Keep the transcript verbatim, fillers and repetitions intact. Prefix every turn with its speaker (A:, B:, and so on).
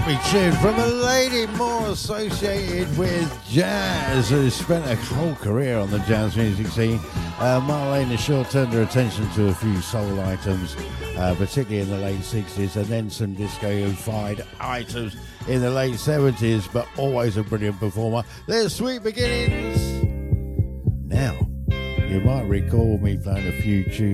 A: lovely tune from a lady more associated with jazz, who spent a whole career on the jazz music scene. Uh, Marlena Shaw turned her attention to a few soul items, uh, particularly in the late sixties, and then some disco-fied items in the late seventies, but always a brilliant performer. There's Sweet Beginnings. Now, you might recall me playing a few tunes